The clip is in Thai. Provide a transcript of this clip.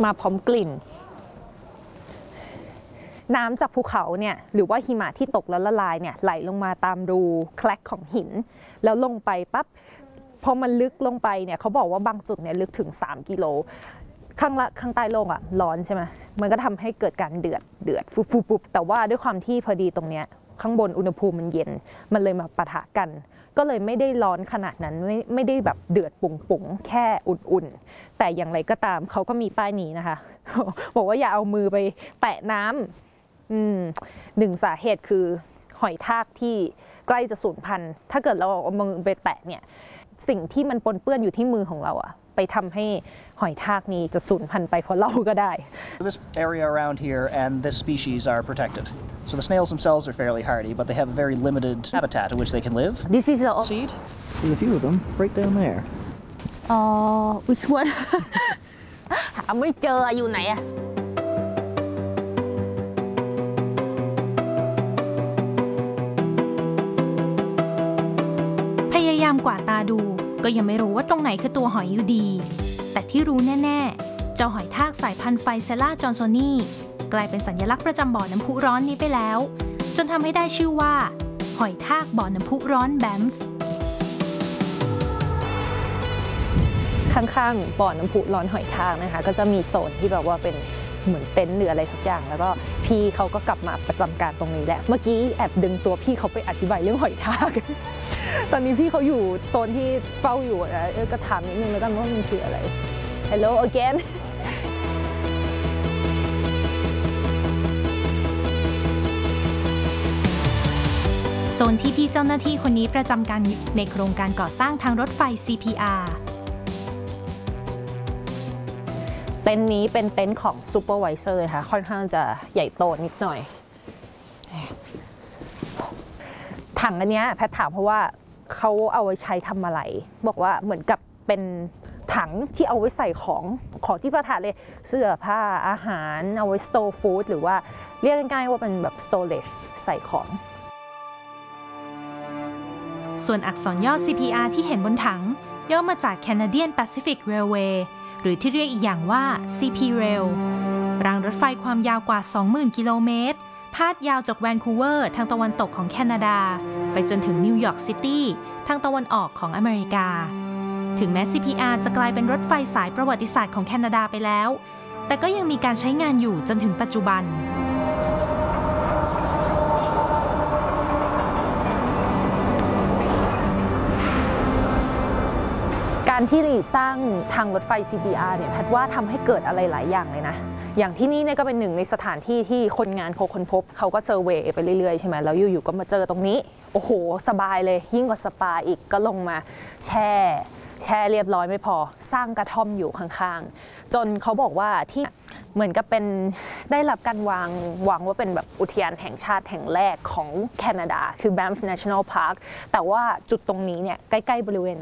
มาพร้อมกลิ่นน้ำจากภูเขาเนี่ยหรือว่าหิมะที่ตกแล้วละลายเนี่ยไหลลงมาตามรูแคลกของหินแล้วลงไปปั๊บพอมันลึกลงไปเนี่ยเขาบอกว่าบางจุดเนี่ยลึกถึง3 กิโลข้างใต้โลกอ่ะร้อนใช่ไหมมันก็ทำให้เกิดการเดือดฟุบแต่ว่าด้วยความที่พอดีตรงเนี้ยข้างบนอุณหภูมิมันเย็นมันเลยมาปะทะกันก็เลยไม่ได้ร้อนขนาดนั้นไม่ได้แบบเดือดปุงแค่อุ่นๆแต่อย่างไรก็ตามเขาก็มีป้ายนี้นะคะบอกว่าอย่าเอามือไปแตะน้ำหนึ่งสาเหตุคือหอยทากที่ใกล้จะสูญพันธุ์ถ้าเกิดเราเอามือไปแตะเนี่ยสิ่งที่มันปนเปื้อนอยู่ที่มือของเราอะไปทำให้หอยทากนี้จะสูญพันธุ์ไปเพราะเราก็ได้ This area around here and this species are protected. So the snails themselves are fairly hardy, but they have a very limited habitat in which they can live. This is a Seed. See a few of them right down there. which one หาไม่เจออยู่ไหนอะพยายามกวาดตาดูก็ยังไม่รู้ว่าตรงไหนคือตัวหอยอยู่ดีแต่ที่รู้แน่ๆเจ้าหอยทากสายพันธุ์ไฟเซล่าจอนโซนีกลายเป็นสัญลักษณ์ประจำบ่อน้ำพุร้อนนี้ไปแล้วจนทำให้ได้ชื่อว่าหอยทากบ่อน้ำพุร้อนแบมฟ์ข้างๆบ่อน้ำพุร้อนหอยทากนะคะก็จะมีโซนที่แบบว่าเป็นเหมือนเต็นท์หรืออะไรสักอย่างแล้วก็พี่เขาก็กลับมาประจำการตรงนี้แหละเมื่อกี้แอบดึงตัวพี่เขาไปอธิบายเรื่องหอยทากตอนนี้พี่เขาอยู่โซนที่เฝ้าอยู่นะก็ถามนิดนึงแล้วกันว่ามันคืออะไร Hello again โซนที่พี่เจ้าหน้าที่คนนี้ประจำการในโครงการก่อสร้างทางรถไฟ CPR เต็นท์นี้เป็นเต็นท์ของซูเปอร์ไวเซอร์ค่ะค่อนข้างจะใหญ่โตนิดหน่อยถังอันนี้แพทถามเพราะว่าเขาเอาไว้ใช้ทำอะไรบอกว่าเหมือนกับเป็นถังที่เอาไว้ใส่ของที่ประทานเลยเสื้อผ้าอาหารเอาไว้สโตร์ฟู้ดหรือว่าเรียกง่ายๆว่าเป็นแบบสโตเรจใส่ของส่วนอักษรย่อ CPR ที่เห็นบนถังย่อมาจาก Canadian Pacific Railway หรือที่เรียกอีกอย่างว่า CP Rail รางรถไฟความยาวกว่า 20,000 กิโลเมตรพาดยาวจากแวนคูเวอร์ทางตะวันตกของแคนาดาไปจนถึงนิวยอร์กซิตี้ทางตะวันออกของอเมริกาถึงแม้ CPR จะกลายเป็นรถไฟสายประวัติศาสตร์ของแคนาดาไปแล้วแต่ก็ยังมีการใช้งานอยู่จนถึงปัจจุบันการที่สร้างทางรถไฟ CPR เนี่ยแพทว่าทำให้เกิดอะไรหลายอย่างเลยนะอย่างที่นี่เนี่ยก็เป็นหนึ่งในสถานที่ที่คนงานค้นพบเขาก็เซอร์เวย์ไปเรื่อยๆใช่ไหมแล้วอยู่ๆก็มาเจอตรงนี้โอ้โหสบายเลยยิ่งกว่าสปาอีกก็ลงมาแช่เรียบร้อยไม่พอสร้างกระท่อมอยู่ข้างๆจนเขาบอกว่าที่เหมือนกับเป็นได้รับการวางว่าเป็นแบบอุทยานแห่งชาติแห่งแรกของแคนาดาคือ Banff National Park แต่ว่าจุดตรงนี้เนี่ยใกล้ๆบริเวณ